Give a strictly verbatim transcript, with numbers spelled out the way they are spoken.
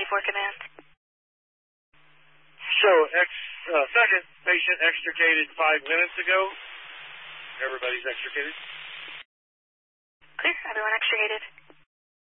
ninety-four command. Show ex, uh, second patient extricated five minutes ago. Everybody's extricated. Clear. Everyone extricated.